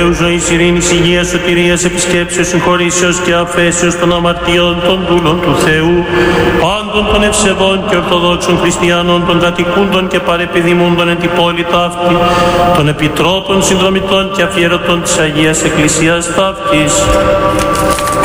Ζωής, ειρήνης, υγείας, σωτηρίας, επισκέψεως, συγχωρήσεως και αφέσεως των αμαρτιών των δούλων του Θεού, πάντων των ευσεβών και ορθοδόξων χριστιανών, των κατοικούντων και παρεπιδημούντων εν την πόλη ταύτη, των επιτρόπων, συνδρομητών και αφιερωτών της Αγίας Εκκλησίας ταύτης.